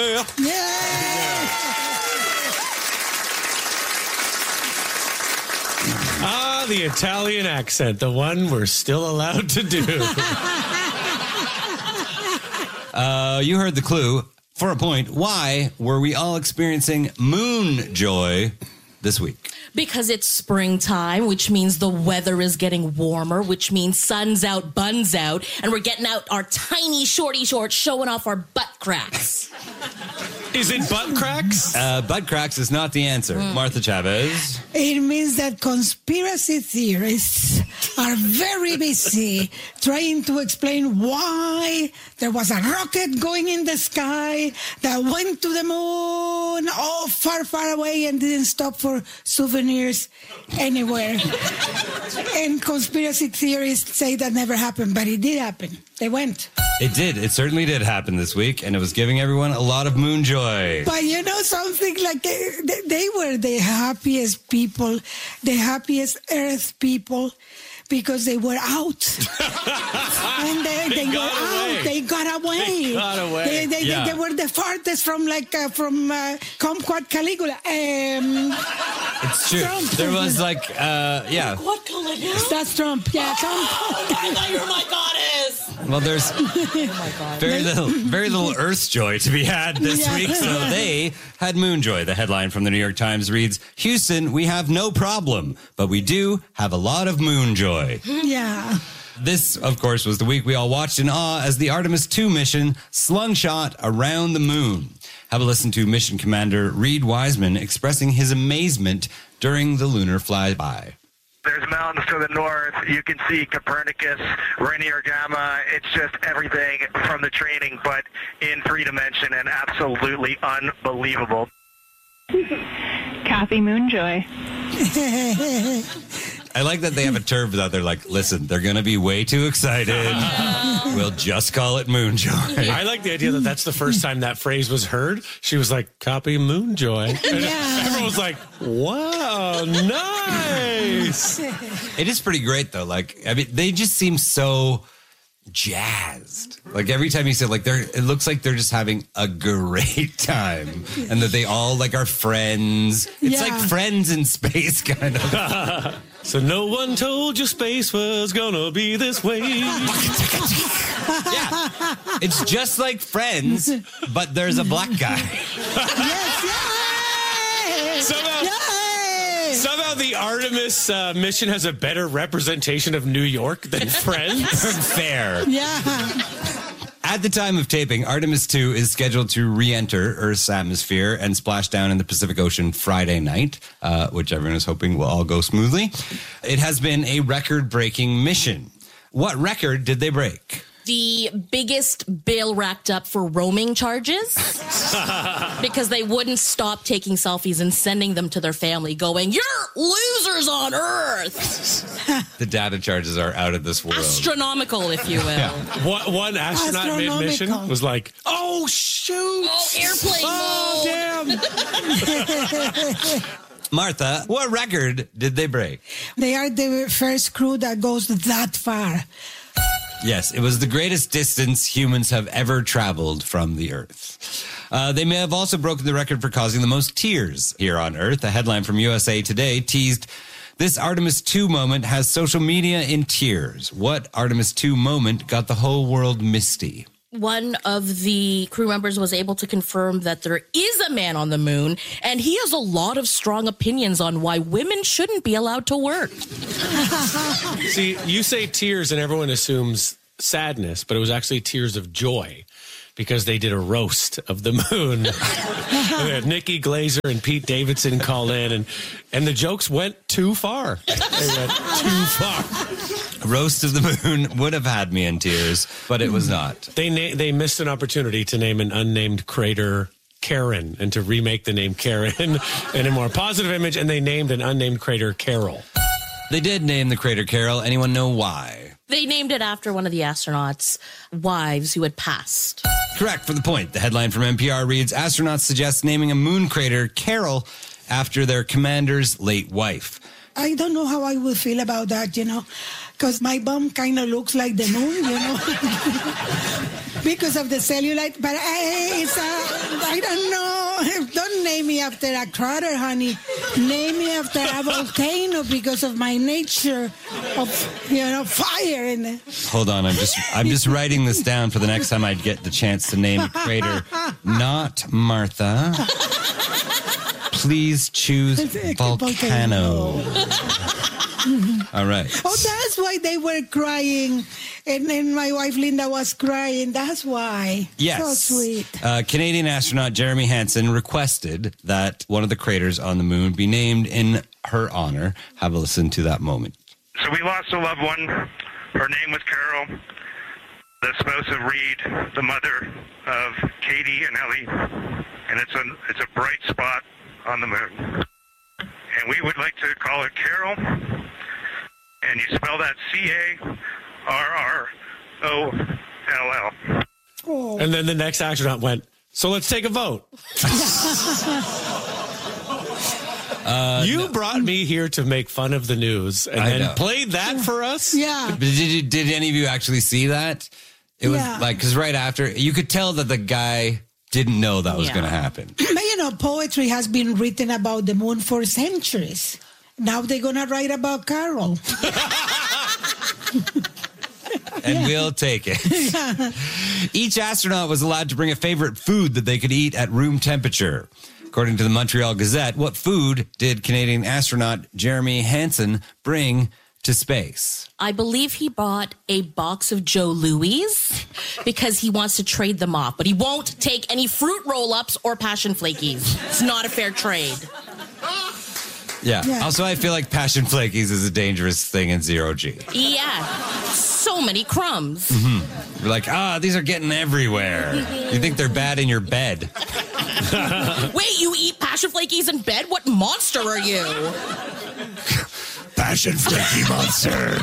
Ah, the Italian accent, the one we're still allowed to do. You heard the clue. For a point, why were we all experiencing moon joy this week? Because it's springtime, which means the weather is getting warmer, which means sun's out, buns out, and we're getting out our tiny shorty shorts showing off our butt cracks. Is it butt cracks? Butt cracks is not the answer. Martha Chavez. It means that conspiracy theorists are very busy trying to explain why there was a rocket going in the sky that went to the moon far, far away and didn't stop for souvenirs anywhere. And conspiracy theorists say that never happened, but it did happen. They went. It did. It certainly did happen this week, and it was giving everyone a lot of moon joy. But you know something, like they were the happiest people, the happiest Earth people, because they were out. And they were out. They got away. They were the farthest from Kumquat Caligula. It's true. Trump. There was What Caligula? That's Trump. Yeah, Trump. I thought you were my goddess. well, there's very little Earth joy to be had this week, so they had moon joy. The headline from the New York Times reads, Houston, we have no problem, but we do have a lot of moon joy. Yeah. This, of course, was the week we all watched in awe as the Artemis II mission slungshot around the moon. Have a listen to Mission Commander Reed Wiseman expressing his amazement during the lunar flyby. There's mountains to the north. You can see Copernicus, Rainier Gamma. It's just everything from the training, but in 3 dimension and absolutely unbelievable. Kathy Moonjoy. I like that they have a term for that. They're like, listen, they're going to be way too excited. We'll just call it Moonjoy. I like the idea that that's the first time that phrase was heard. She was like, copy Moonjoy. And everyone was like, wow, nice. It is pretty great, though. Like, I mean, they just seem so jazzed. Like, every time you say, like, it looks like they're just having a great time. And that they all, like, are friends. It's like Friends in space, kind of. So no one told you space was gonna be this way. Yeah. It's just like Friends, but there's a black guy. Somehow the Artemis mission has a better representation of New York than Friends. Fair. Yeah. At the time of taping, Artemis II is scheduled to re-enter Earth's atmosphere and splash down in the Pacific Ocean Friday night, which everyone is hoping will all go smoothly. It has been a record-breaking mission. What record did they break? The biggest bill racked up for roaming charges because they wouldn't stop taking selfies and sending them to their family going, you're losers on Earth. The data charges are out of this world. Astronomical, if you will. Yeah. One astronaut mid-mission was like, oh, shoot. Oh, airplane mode. Damn. Martha, what record did they break? They are the first crew that goes that far. Yes, it was the greatest distance humans have ever traveled from the Earth. They may have also broken the record for causing the most tears here on Earth. A headline from USA Today teased, this Artemis II moment has social media in tears. What Artemis II moment got the whole world misty? One of the crew members was able to confirm that there is a man on the moon, and he has a lot of strong opinions on why women shouldn't be allowed to work. See, you say tears and everyone assumes sadness, but it was actually tears of joy because they did a roast of the moon. They had Nikki Glaser and Pete Davidson call in, and the jokes went too far. They went too far. Roast of the Moon would have had me in tears, but it was not. They missed an opportunity to name an unnamed crater Karen and to remake the name Karen in a more positive image, and they named an unnamed crater Carol. They did name the crater Carol. Anyone know why? They named it after one of the astronauts' wives who had passed. Correct for the point. The headline from NPR reads, astronauts suggest naming a moon crater Carol after their commander's late wife. I don't know how I would feel about that, because my bum kind of looks like the moon, you know, because of the cellulite. But I don't know. Don't name me after a crater, honey. Name me after a volcano because of my nature of, fire in it. Hold on, I'm just writing this down for the next time I get the chance to name a crater. Not Martha. Please choose volcano. All right. Oh, that's why they were crying. And then my wife Linda was crying. That's why. Yes. So sweet. Canadian astronaut Jeremy Hansen requested that one of the craters on the moon be named in her honor. Have a listen to that moment. So we lost a loved one. Her name was Carol, the spouse of Reed, the mother of Katie and Ellie. And it's a bright spot on the moon. And we would like to call it Carol. And you spell that Carroll. Oh. And then the next astronaut went, so let's take a vote. You brought me here to make fun of the news and then played that for us? Yeah. Did any of you actually see that? It was because right after, you could tell that the guy didn't know that was going to happen. But poetry has been written about the moon for centuries. Now they're going to write about Carol. And we'll take it. Each astronaut was allowed to bring a favorite food that they could eat at room temperature. According to the Montreal Gazette, what food did Canadian astronaut Jeremy Hansen bring to space? I believe he bought a box of Joe Louis because he wants to trade them off, but he won't take any fruit roll-ups or passion flakies. It's not a fair trade. Yeah. Also, I feel like passion flakies is a dangerous thing in zero G. Yeah. So many crumbs. You're like, these are getting everywhere. You think they're bad in your bed. Wait, you eat passion flakies in bed? What monster are you? Passion flaky monster.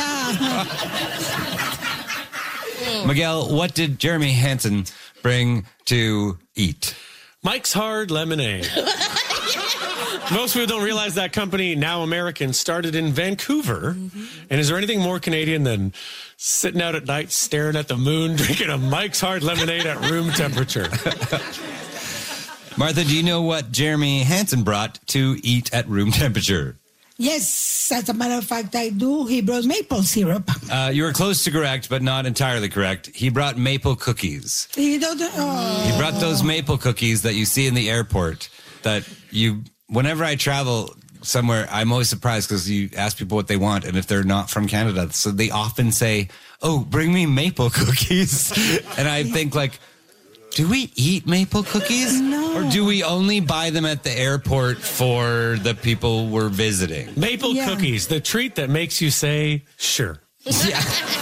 Yeah. Miguel, what did Jeremy Hansen bring to eat? Mike's Hard Lemonade. Most people don't realize that company, Now American, started in Vancouver. And is there anything more Canadian than sitting out at night staring at the moon, drinking a Mike's Hard Lemonade at room temperature? Martha, do you know what Jeremy Hansen brought to eat at room temperature? Yes, as a matter of fact, I do. He brought maple syrup. You were close to correct, but not entirely correct. He brought maple cookies. He brought those maple cookies that you see in the airport that whenever I travel somewhere, I'm always surprised because you ask people what they want, and if they're not from Canada, so they often say, "Oh, bring me maple cookies," and I think like, do we eat maple cookies? No. Or do we only buy them at the airport for the people we're visiting? Maple cookies, the treat that makes you say, sure. Yeah.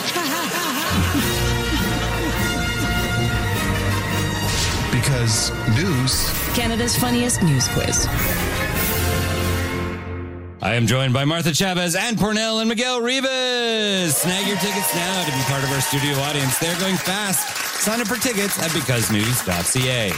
Because news. Canada's funniest news quiz. I am joined by Martha Chavez, Ann Pornell, and Miguel Rivas. Snag your tickets now to be part of our studio audience. They're going fast. Sign up for tickets at becausenews.ca.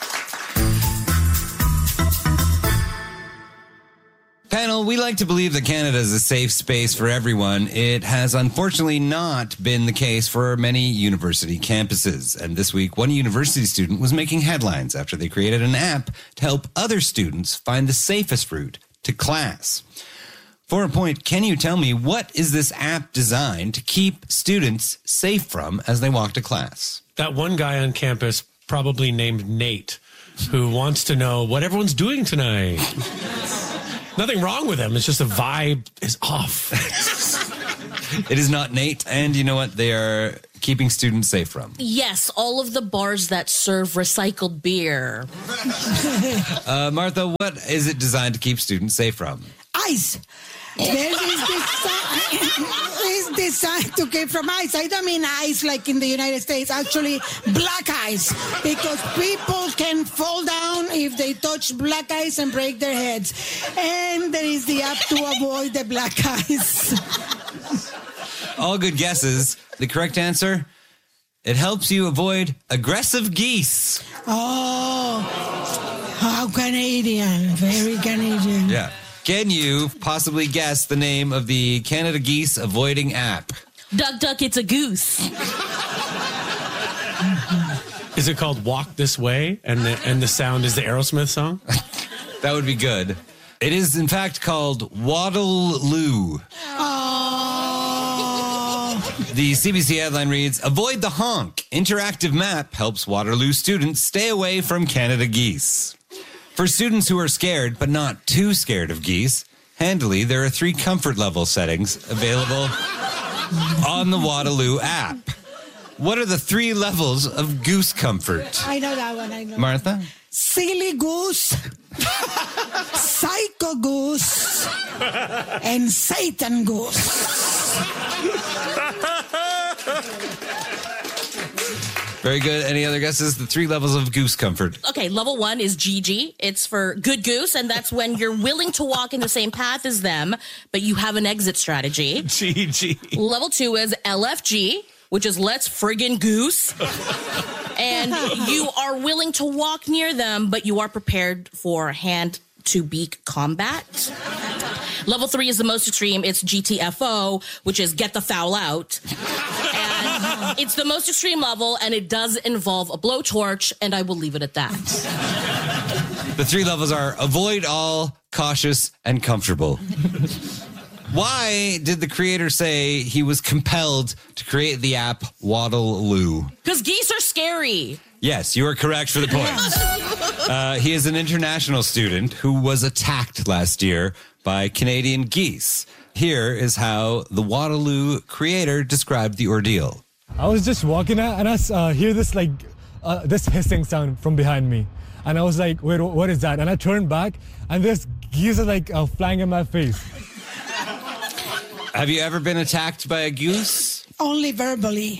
Panel, we like to believe that Canada is a safe space for everyone. It has unfortunately not been the case for many university campuses. And this week, one university student was making headlines after they created an app to help other students find the safest route to class. For a point, can you tell me what is this app designed to keep students safe from as they walk to class? That one guy on campus, probably named Nate, who wants to know what everyone's doing tonight. Nothing wrong with him. It's just the vibe is off. It is not Nate. And you know what they are keeping students safe from? Yes, all of the bars that serve recycled beer. Martha, what is it designed to keep students safe from? Ice. It's designed to keep from ice. I don't mean ice like in the United States. Actually, black ice. Because people can fall down if they touch black ice and break their heads. And there is the app to avoid the black ice. All good guesses. The correct answer? It helps you avoid aggressive geese. Oh, how Canadian. Very Canadian. Yeah. Can you possibly guess the name of the Canada Geese avoiding app? Duck, duck, it's a goose. Is it called Walk This Way? And the sound is the Aerosmith song? That would be good. It is, in fact, called Waddle-Loo. The CBC headline reads, Avoid the honk. Interactive map helps Waterloo students stay away from Canada geese. For students who are scared but not too scared of geese, handily, there are 3 comfort level settings available on the Waterloo app. What are the 3 levels of goose comfort? I know that one. I know. Martha? Silly goose, psycho goose, and Satan goose. Very good. Any other guesses? The 3 levels of goose comfort. Okay, level 1 is GG. It's for good goose, and that's when you're willing to walk in the same path as them, but you have an exit strategy. GG. Level 2 is LFG, which is let's friggin' goose. And you are willing to walk near them, but you are prepared for hand-to-beak combat. Level 3 is the most extreme. It's GTFO, which is get the foul out. And it's the most extreme level, and it does involve a blowtorch, and I will leave it at that. The 3 levels are avoid all, cautious, and comfortable. Why did the creator say he was compelled to create the app Waddle-Loo? Because geese are scary. Yes, you are correct for the point. He is an international student who was attacked last year by Canadian geese. Here is how the Waddle-Loo creator described the ordeal. I was just walking out and I hear this this hissing sound from behind me. And I was like, wait, what is that? And I turned back and this geese is flying in my face. Have you ever been attacked by a goose? Only verbally.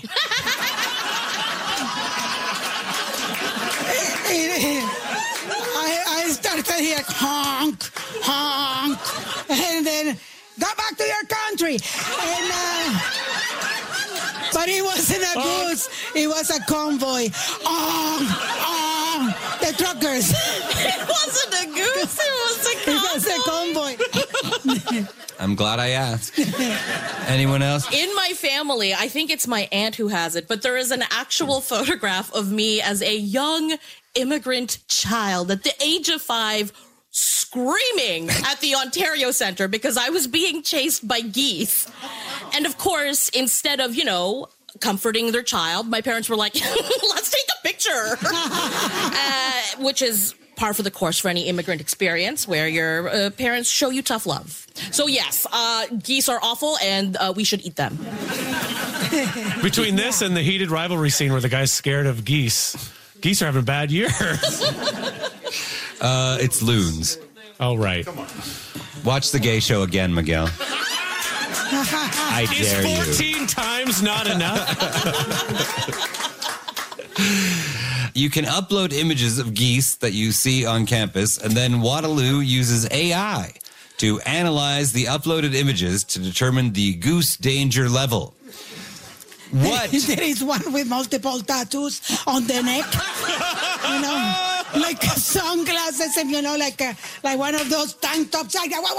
I started here, honk, honk, and then go back to your country. And, but it wasn't a goose, it was a convoy. The truckers. It wasn't a goose, It was a convoy. I'm glad I asked. Anyone else? In my family, I think it's my aunt who has it, but there is an actual photograph of me as a young immigrant child at the age of 5 screaming at the Ontario Centre because I was being chased by geese. And of course, instead of, comforting their child, my parents were like, let's take a picture, which is par for the course for any immigrant experience where your parents show you tough love. So yes, geese are awful and we should eat them. Between this and the heated rivalry scene where the guy's scared of geese are having a bad year. It's loons. Oh, right. Come on. Watch the gay show again, Miguel. I dare you. Is 14 times not enough? You can upload images of geese that you see on campus, and then Waterloo uses AI to analyze the uploaded images to determine the goose danger level. What? There is one with multiple tattoos on the neck. Like sunglasses and, like one of those tank tops.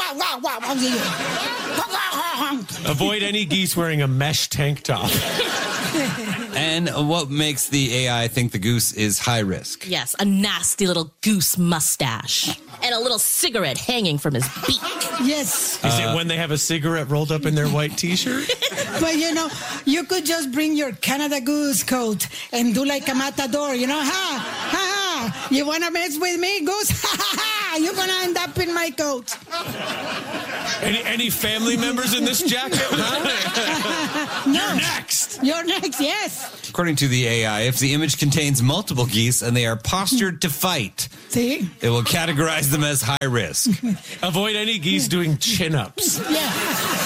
Avoid any geese wearing a mesh tank top. And what makes the AI think the goose is high risk? Yes, a nasty little goose mustache and a little cigarette hanging from his beak. Yes. Is it when they have a cigarette rolled up in their white T-shirt? But, you could just bring your Canada Goose coat and do like a matador, You want to mess with me, Goose? You're going to end up in my coat. Any family members in this jacket? Huh? No. You're next, yes. According to the AI, if the image contains multiple geese and they are postured to fight, See? it will categorize them as high risk. Avoid any geese doing chin-ups. Yeah.